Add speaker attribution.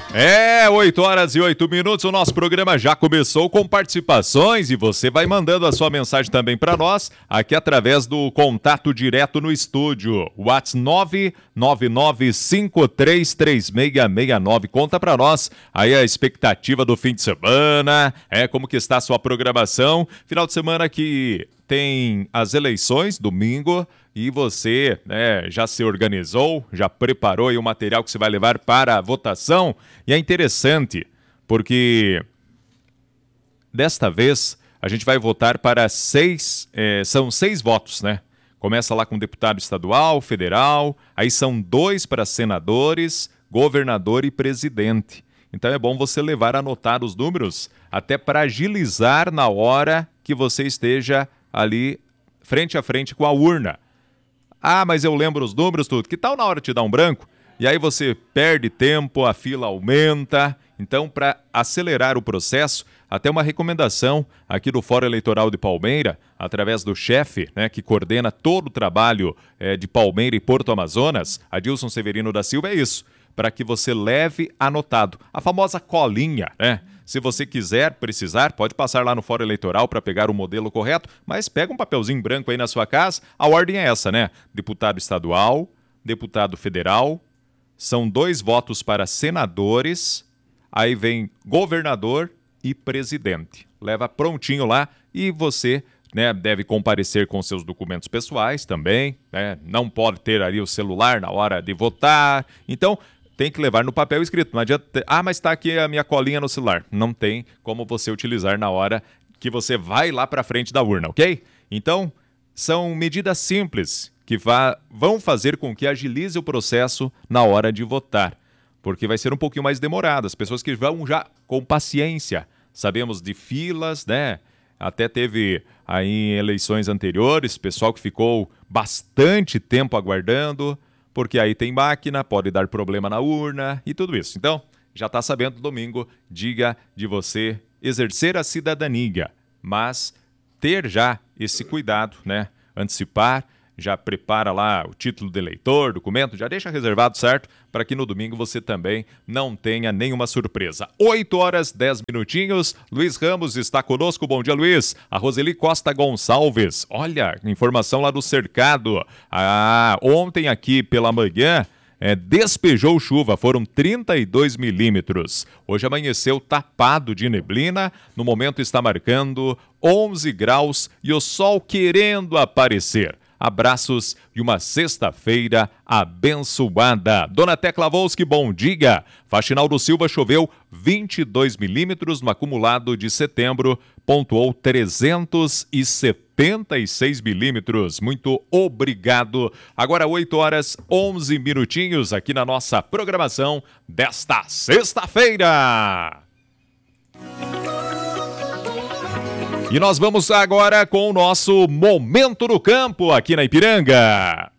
Speaker 1: 8 horas e 8 minutos, o nosso programa já começou com participações e você vai mandando a sua mensagem também para nós, aqui através do contato direto no estúdio, WhatsApp 999533669. Conta para nós aí a expectativa do fim de semana, como que está a sua programação, final de semana que tem as eleições, domingo, e você já se organizou, já preparou aí o material que você vai levar para a votação. E é interessante, porque desta vez a gente vai votar para são 6 votos, né? Começa lá com deputado estadual, federal, aí são 2 para senadores, governador e presidente. Então é bom você levar anotado os números, até para agilizar na hora que você esteja ali frente a frente com a urna. Ah, mas eu lembro os números, tudo. Que tal na hora de te dar um branco? E aí você perde tempo, a fila aumenta. Então, para acelerar o processo, até uma recomendação aqui do Fórum Eleitoral de Palmeira, através do chefe, que coordena todo o trabalho de Palmeira e Porto Amazonas, Adilson Severino da Silva, é isso, para que você leve anotado. A famosa colinha, Se você precisar, pode passar lá no Fórum Eleitoral para pegar o modelo correto, mas pega um papelzinho branco aí na sua casa. A ordem é essa, Deputado estadual, deputado federal, são 2 votos para senadores, aí vem governador e presidente. Leva prontinho lá e você deve comparecer com seus documentos pessoais também, Não pode ter ali o celular na hora de votar. Então, tem que levar no papel escrito. Não adianta mas está aqui a minha colinha no celular. Não tem como você utilizar na hora que você vai lá para frente da urna, ok? Então, são medidas simples que vão fazer com que agilize o processo na hora de votar. Porque vai ser um pouquinho mais demorado. As pessoas que vão já com paciência. Sabemos de filas, Até teve aí em eleições anteriores, pessoal que ficou bastante tempo aguardando, porque aí tem máquina, pode dar problema na urna e tudo isso. Então, já está sabendo, domingo, diga de você exercer a cidadania, mas ter já esse cuidado, Antecipar, já prepara lá o título de eleitor, documento, já deixa reservado, certo? Para que no domingo você também não tenha nenhuma surpresa. 8 horas, 10 minutinhos. Luiz Ramos está conosco. Bom dia, Luiz. A Roseli Costa Gonçalves. Olha, informação lá do cercado. Ontem aqui pela manhã, despejou chuva, foram 32 milímetros. Hoje amanheceu tapado de neblina, no momento está marcando 11 graus e o sol querendo aparecer. Abraços e uma sexta-feira abençoada. Dona Tecla Volski, bom dia. Faxinal do Silva choveu 22 milímetros no acumulado de setembro, pontuou 376 milímetros. Muito obrigado. Agora 8 horas 11 minutinhos aqui na nossa programação desta sexta-feira. E nós vamos agora com o nosso Momento no Campo aqui na Ipiranga.